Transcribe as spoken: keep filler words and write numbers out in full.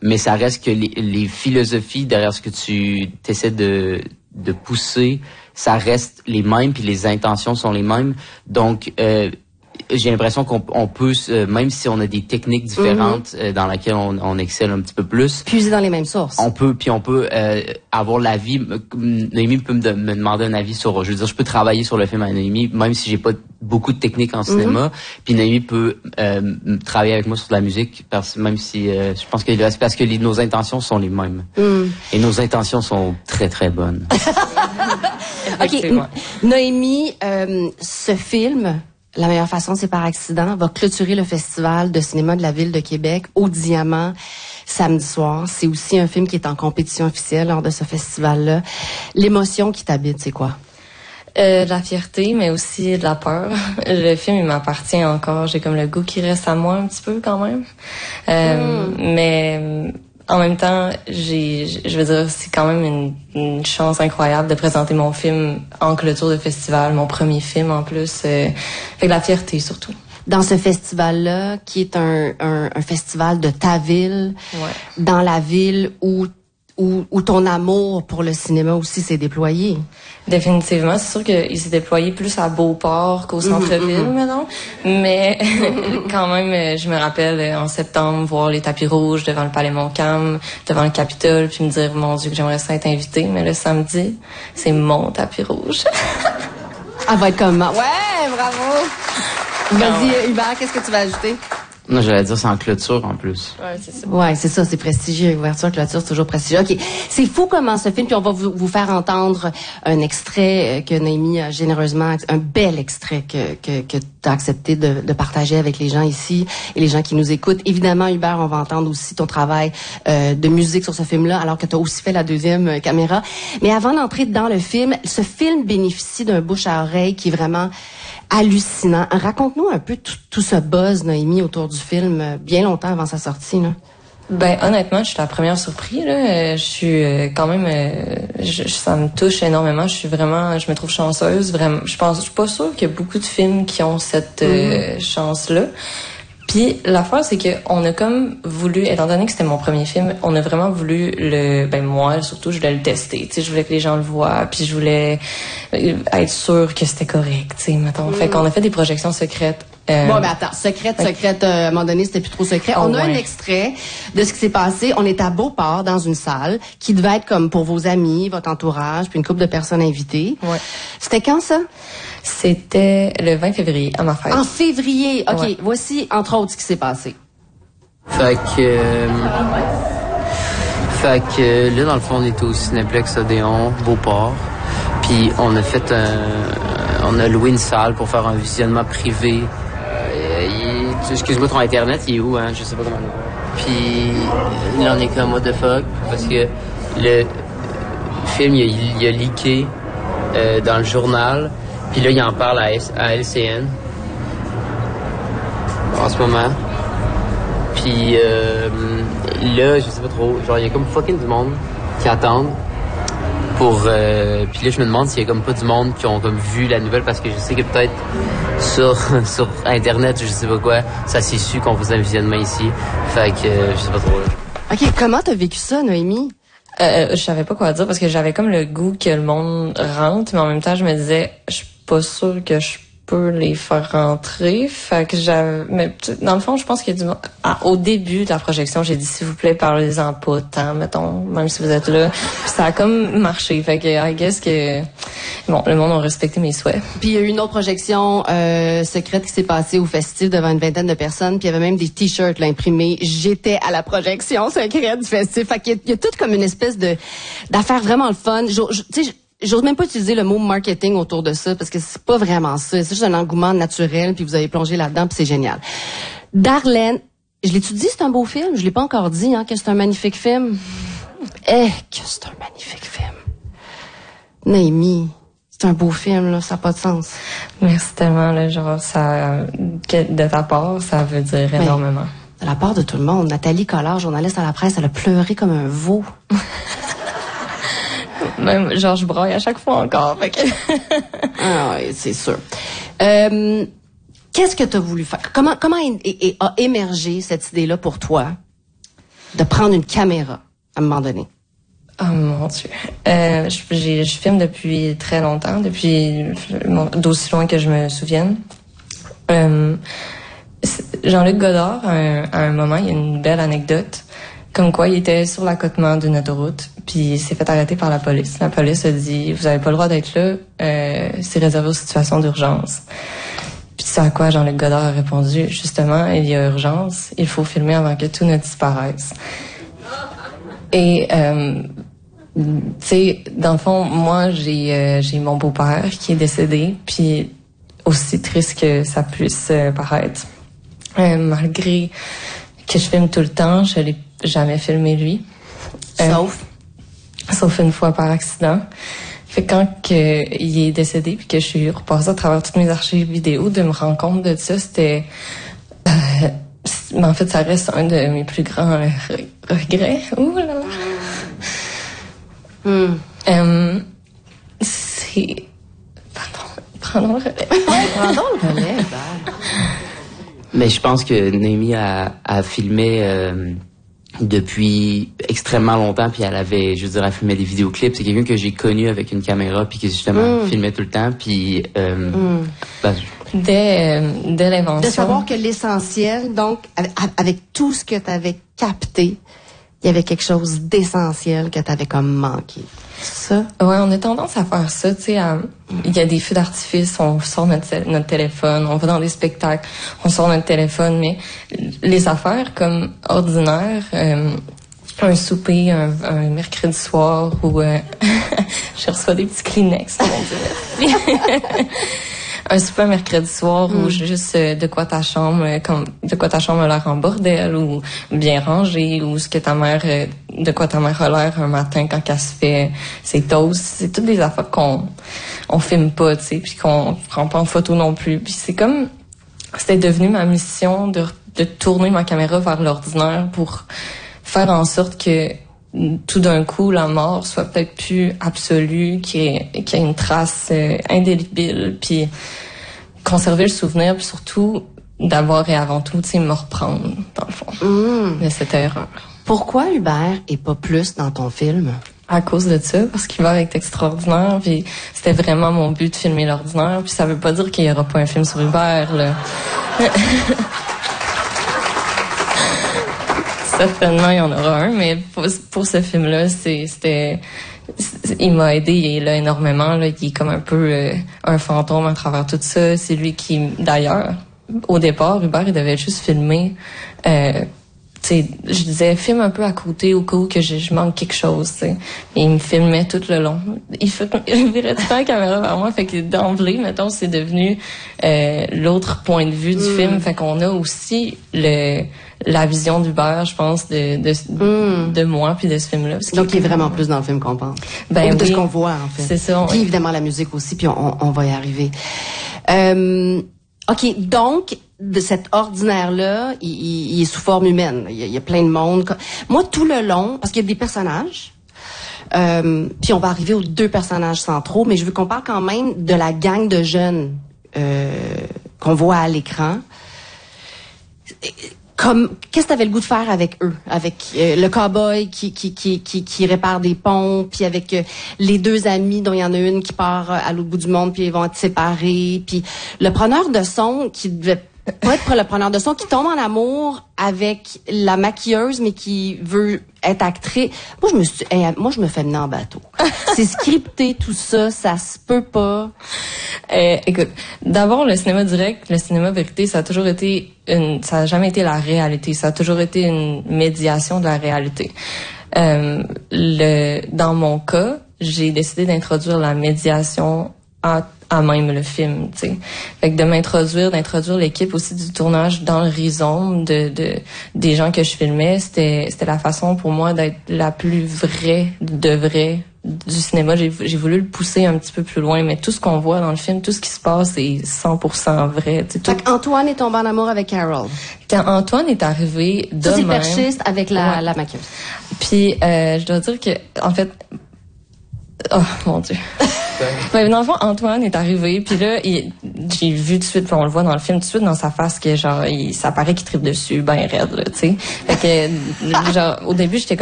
mais ça reste que les, les philosophies derrière ce que tu essaies de, de pousser, ça reste les mêmes, puis les intentions sont les mêmes. Donc, euh, j'ai l'impression qu'on on peut, euh, même si on a des techniques différentes mm-hmm. euh, dans lesquelles on, on excelle un petit peu plus, puiser dans les mêmes sources. On peut, puis on peut euh, avoir l'avis. Noémie peut me, de, me demander un avis sur. Je veux dire, je peux travailler sur le film à Noémie, même si j'ai pas beaucoup de techniques en cinéma. Mm-hmm. Puis Noémie peut euh, travailler avec moi sur de la musique, parce, même si euh, je pense que c'est parce que les, nos intentions sont les mêmes. Mm. Et nos intentions sont très très bonnes. Ok, Noémie, euh, ce film. La meilleure façon, c'est par accident, va clôturer le festival de cinéma de la ville de Québec au Diamant samedi soir. C'est aussi un film qui est en compétition officielle lors de ce festival-là. L'émotion qui t'habite, c'est quoi? Euh, de la fierté, mais aussi de la peur. Le film, il m'appartient encore. J'ai comme le goût qui reste à moi un petit peu quand même. Euh, mm. Mais en même temps, j'ai, je veux dire, c'est quand même une, une chance incroyable de présenter mon film en clôture de festival, mon premier film en plus. Euh, fait de la fierté surtout. Dans ce festival-là, qui est un, un, un festival de ta ville, ouais. dans la ville où Où, où ton amour pour le cinéma aussi s'est déployé. Définitivement. C'est sûr qu'il s'est déployé plus à Beauport qu'au centre-ville, mmh, mmh. maintenant. Mais quand même, je me rappelle en septembre voir les tapis rouges devant le Palais Montcalm, devant le Capitole, puis me dire, mon Dieu, que j'aimerais ça être invitée. Mais le samedi, c'est mon tapis rouge. Elle va être comment? Ouais, bravo! Vas-y, Hubert, qu'est-ce que tu vas ajouter? Non, j'allais dire c'est en clôture en plus. Ouais, c'est ça. Ouais, c'est ça, c'est prestigieux. Ouverture, clôture, c'est toujours prestigieux. Ok, c'est fou comment ce film. Puis on va vous, vous faire entendre un extrait que Noémie a généreusement, un bel extrait que que, que t'as accepté de, de partager avec les gens ici et les gens qui nous écoutent. Évidemment, Hubert, on va entendre aussi ton travail euh, de musique sur ce film-là, alors que t'as aussi fait la deuxième euh, caméra. Mais avant d'entrer dans le film, ce film bénéficie d'un bouche à oreille qui est vraiment hallucinant. Raconte-nous un peu tout, tout ce buzz, Noémie, autour du film, euh, bien longtemps avant sa sortie, là. Ben honnêtement, je suis la première surprise là. Je suis euh, quand même, euh, je, ça me touche énormément. Je suis vraiment, je me trouve chanceuse. Vraiment, je pense, je suis pas sûre qu'il y a beaucoup de films qui ont cette euh, mm-hmm. chance-là. Puis l'affaire, c'est que on a comme voulu, étant donné que c'était mon premier film, on a vraiment voulu le, ben moi surtout, je voulais le tester. Tu sais, je voulais que les gens le voient, puis je voulais être sûre que c'était correct. Tu sais, mettons. Mm. Fait qu'on a fait des projections secrètes. Euh, bon, ben attends, secrète, okay. secrète, euh, à un moment donné, c'était plus trop secret. Oh, on a ouais. un extrait de ce qui s'est passé. On est à Beauport, dans une salle, qui devait être comme pour vos amis, votre entourage, puis une couple de personnes invitées. Ouais. C'était quand, ça? C'était le vingt février, à ma fête. En février, OK. Ouais. Voici, entre autres, ce qui s'est passé. Fait que... Euh, fait que là, dans le fond, on était au Cinéplex Odéon, Beauport. Puis on a fait un... On a loué une salle pour faire un visionnement privé. Il, excuse-moi, ton Internet, il est où, hein? Je sais pas comment le voir. Puis, là, on est comme, what the fuck? Parce que le film, il a, il a leaké euh, dans le journal. Puis là, il en parle à, à L C N. En ce moment. Puis, euh, là, je sais pas trop. Genre, il y a comme fucking du monde qui attendent. Pour euh, puis là je me demande s'il y a comme pas du monde qui ont comme vu la nouvelle, parce que je sais que peut-être sur sur internet, je sais pas quoi, ça s'est su qu'on faisait un visionnement ici. Fait que euh, je sais pas trop. Là. OK, comment t'as vécu ça, Noémie? Euh, je savais pas quoi dire parce que j'avais comme le goût que le monde rentre, mais en même temps je me disais je suis pas sûre que je peux les faire rentrer. Fait que j'avais, mais dans le fond, je pense qu'il y a du ah, au début de la projection, j'ai dit s'il vous plaît, parlez-en pas tant, mettons, même si vous êtes là. Puis ça a comme marché. Fait que I guess que bon, le monde a respecté mes souhaits. Puis il y a eu une autre projection euh, secrète qui s'est passée au festival devant une vingtaine de personnes. Puis il y avait même des t-shirts là, imprimés. J'étais à la projection secrète du festival. Fait qu'il y a, il y a tout comme une espèce de d'affaire vraiment le fun. Tu sais. J'ose même pas utiliser le mot marketing autour de ça parce que c'est pas vraiment ça. C'est juste un engouement naturel puis vous avez plongé là-dedans puis c'est génial. Darlene, je l'ai-tu dit, c'est un beau film? Je l'ai pas encore dit, hein, que c'est un magnifique film. Eh, que c'est un magnifique film. Noémie, c'est un beau film, là, ça n'a pas de sens. Merci tellement, là, genre, ça, de ta part, ça veut dire Mais, énormément. De la part de tout le monde. Nathalie Collard, journaliste à la presse, elle a pleuré comme un veau. Même, genre, je braille à chaque fois encore. Fait que... ah oui, c'est sûr. Euh, qu'est-ce que tu as voulu faire? Comment, comment é- é- a émergé cette idée-là pour toi? de prendre une caméra à un moment donné? Oh mon Dieu. Euh, je, j'ai, je filme depuis très longtemps, depuis d'aussi loin que je me souvienne. Euh, Jean-Luc Godard, à un, à un moment, il y a une belle anecdote, comme quoi il était sur l'accotement d'une autoroute, puis il s'est fait arrêter par la police. La police a dit, vous avez pas le droit d'être là, euh, c'est réservé aux situations d'urgence. Puis c'est à quoi Jean-Luc Godard a répondu, justement, il y a urgence, il faut filmer avant que tout ne disparaisse. Et, euh, tu sais, dans le fond, moi, j'ai euh, j'ai mon beau-père qui est décédé, puis aussi triste que ça puisse euh, paraître, euh, malgré que je filme tout le temps, je l'ai jamais filmé lui. Sauf? Euh, sauf une fois par accident. Fait que quand que, il est décédé, puis que je suis repassée à travers toutes mes archives vidéo, de me rendre compte de ça, c'était... Euh, mais en fait, ça reste un de mes plus grands re- regrets. Ouh là là. Mm. Euh, c'est... Pardon, pardon le relais. Pardon le relais, ben. Mais je pense que Noémie a, a filmé euh, depuis extrêmement longtemps, puis elle avait, je veux dire, elle filmait des vidéoclips. C'est quelqu'un que j'ai connu avec une caméra, puis qui justement Mm. filmait tout le temps, puis... Euh, Mm. ben, Dès, euh, dès l'invention. De savoir que l'essentiel, donc, avec, avec tout ce que tu avais capté, il y avait quelque chose d'essentiel que tu avais comme manqué. C'est ça? Ouais, on a tendance à faire ça, tu sais. Il y a des feux d'artifice, on sort notre, notre téléphone, on va dans des spectacles, on sort notre téléphone, mais les affaires comme ordinaires, euh, un souper, un, un mercredi soir où euh, je reçois des petits Kleenex, mon Dieu. Un super mercredi soir mm. où juste euh, de quoi ta chambre, euh, comme de quoi ta chambre a l'air en bordel ou bien rangée, ou ce que ta mère, euh, de quoi ta mère a l'air un matin quand elle se fait ses toasts. C'est toutes des affaires qu'on on filme pas, tu sais, puis qu'on prend pas en photo non plus. Puis c'est comme, c'était devenu ma mission de de tourner ma caméra vers l'ordinaire pour faire en sorte que tout d'un coup, la mort soit peut-être plus absolue, qu'il y ait, qu'il y ait une trace euh, indélébile, puis conserver le souvenir, puis surtout d'avoir et avant tout, tu sais, me reprendre, dans le fond, Mm. de cette erreur. Pourquoi Hubert est pas plus dans ton film? À cause de ça, parce qu'Hubert est extraordinaire, puis c'était vraiment mon but de filmer l'ordinaire, puis ça veut pas dire qu'il y aura pas un film sur Hubert, là. Certainement, il y en aura un, mais pour, pour ce film-là, c'est, c'était, c'est, il m'a aidé, il est là énormément, là, il est comme un peu euh, un fantôme à travers tout ça. C'est lui qui, d'ailleurs, au départ, Hubert, il devait juste filmer, euh, tu sais, je disais, filme un peu à côté au cas où que je, je manque quelque chose, tu sais. Et il me filmait tout le long. Il, fait, il virait tout le temps la caméra vers moi, fait que d'emblée, mettons, c'est devenu euh, l'autre point de vue du mm. film. Fait qu'on a aussi le la vision d'Hubert, je pense, de de, mm. de moi puis de ce film-là. Donc, il est vraiment plus dans le film qu'on pense. Ben Ou de oui, ce qu'on voit, en fait. C'est ça. Puis évidemment, la musique aussi, puis on, on va y arriver. Euh, OK, donc, de cet ordinaire-là, il, il, il est sous forme humaine. Il y, a, il y a plein de monde. Moi, tout le long, parce qu'il y a des personnages, euh, puis on va arriver aux deux personnages centraux, mais je veux qu'on parle quand même de la gang de jeunes euh, qu'on voit à l'écran. Comme, qu'est-ce que t'avais le goût de faire avec eux? Avec euh, le cow-boy qui, qui, qui, qui, qui répare des ponts, puis avec euh, les deux amis dont il y en a une qui part euh, à l'autre bout du monde, puis ils vont être séparés, puis le preneur de son qui devait pas être le preneur de son, qui tombe en amour avec la maquilleuse, mais qui veut être actrice. Moi, je me suis, hey, moi, je me fais mener en bateau. C'est scripté, tout ça, ça se peut pas. Euh, écoute, d'abord, le cinéma direct, le cinéma vérité, ça a toujours été une, ça a jamais été la réalité. Ça a toujours été une médiation de la réalité. Euh, le, dans mon cas, j'ai décidé d'introduire la médiation à à même le film, tu sais. Fait que de m'introduire, d'introduire l'équipe aussi du tournage dans le rhizome de, de des gens que je filmais, c'était c'était la façon pour moi d'être la plus vraie de vrai du cinéma. J'ai j'ai voulu le pousser un petit peu plus loin, mais tout ce qu'on voit dans le film, tout ce qui se passe est cent pour cent vrai. Tu sais, fait qu'Antoine est tombé en amour avec Carol. Antoine est arrivé de ça, c'est même. perchiste avec la, ouais. la maquilleuse. Puis euh, je dois dire que en fait Oh, mon Dieu. Ben, dans le fond, Antoine est arrivé, puis là, il, j'ai vu tout de suite, puis on le voit dans le film tout de suite dans sa face, que genre, il, ça paraît qu'il tripe dessus, ben raide, là, tu sais. Fait que, genre, au début, j'étais